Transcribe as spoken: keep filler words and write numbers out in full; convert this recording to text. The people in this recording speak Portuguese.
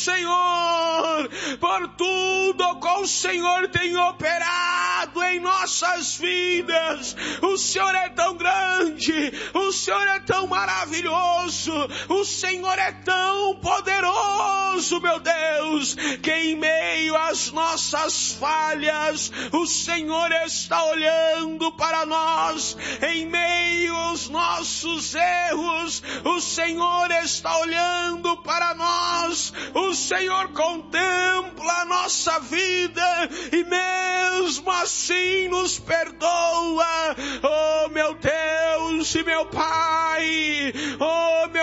Senhor, por tudo que o Senhor tem operado em nossas vidas. O Senhor é tão grande, o Senhor é tão maravilhoso, o Senhor é tão poderoso, meu Deus, que em meio às nossas falhas, o Senhor está olhando para nós. Em meio aos nossos erros, o Senhor está olhando para nós. O Senhor contempla a nossa vida e mesmo assim nos perdoa. Oh, meu Deus e meu Pai, oh, meu